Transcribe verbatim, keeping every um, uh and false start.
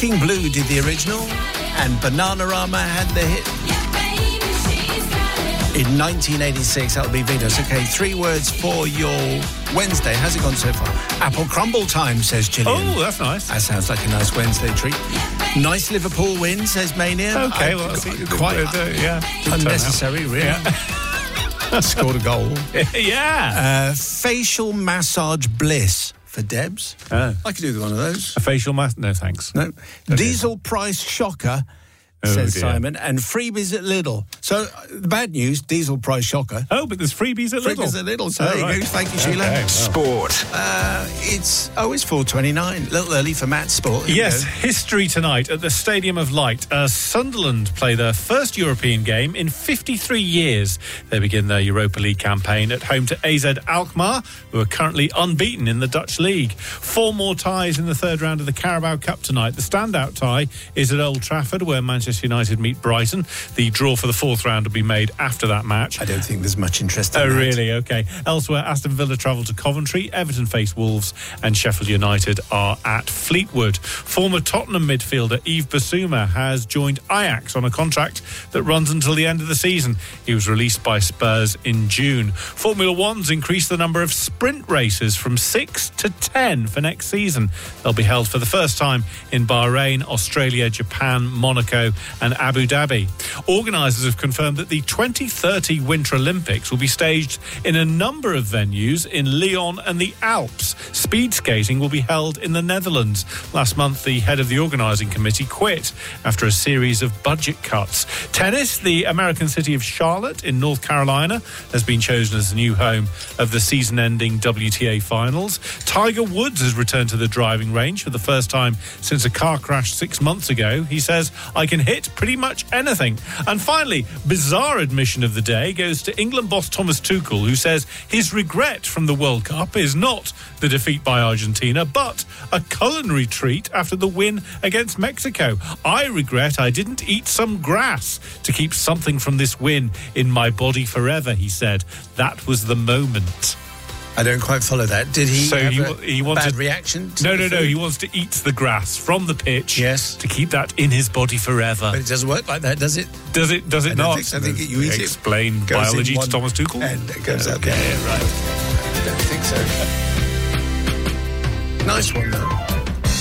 Shocking Blue did the original, and Bananarama had the hit in nineteen eighty-six. That'll be Venus. Okay, three words for your Wednesday. How's it gone so far? Apple crumble time, says Gillian. Oh, that's nice. That sounds like a nice Wednesday treat. Nice Liverpool win, says Mania. Okay, I, well, that's quite uh, yeah, unnecessary, really. Yeah. Scored a goal. Yeah. Uh, facial massage bliss for Debs. Oh. I could do one of those. A facial mask? No, thanks. No. Diesel price shocker, Oh, says dear. Simon, and freebies at Lidl. So, uh, the bad news, diesel price shocker. Oh, but there's freebies at Lidl. Freebies at Lidl, so Oh, there you right. go. Thank you, Sheila. Okay, well. Sport. Uh, it's, oh, it's four twenty-nine. A little early for Matt's sport. Here we Yes, go. history tonight at the Stadium of Light. Uh, Sunderland play their first European game in fifty-three years. They begin their Europa League campaign at home to A Z Alkmaar, who are currently unbeaten in the Dutch league. Four more ties in the third round of the Carabao Cup tonight. The standout tie is at Old Trafford, where Manchester United meet Brighton. The draw for the fourth round will be made after that match. I don't think there's much interest in Oh, that. really? Okay. Elsewhere, Aston Villa travel to Coventry, Everton face Wolves, and Sheffield United are at Fleetwood. Former Tottenham midfielder Yves Bissouma has joined Ajax on a contract that runs until the end of the season. He was released by Spurs in June. Formula One's increased the number of sprint races from six to ten for next season. They'll be held for the first time in Bahrain, Australia, Japan, Monaco, and Abu Dhabi. Organisers have confirmed that the twenty thirty Winter Olympics will be staged in a number of venues in Lyon and the Alps. Speed skating will be held in the Netherlands. Last month, the head of the organising committee quit after a series of budget cuts. Tennis, the American city of Charlotte in North Carolina has been chosen as the new home of the season-ending W T A finals. Tiger Woods has returned to the driving range for the first time since a car crash six months ago. He says, I can hit pretty much anything. And finally, bizarre admission of the day goes to England boss Thomas Tuchel, who says his regret from the World Cup is not the defeat by Argentina, but a culinary treat after the win against Mexico. I regret I didn't eat some grass to keep something from this win in my body forever, he said. That was the moment. I don't quite follow that. Did he So have he, a he wanted, bad reaction? To No, the no, no. food? He wants to eat the grass from the pitch. Yes. To keep that in his body forever. But it doesn't work like that, does it? Does it? Does it I don't not? think so. I think you eat it. Explain Goes in biology to one Thomas Tuchel. And it goes okay, out there. right. I don't think so. Nice one, though.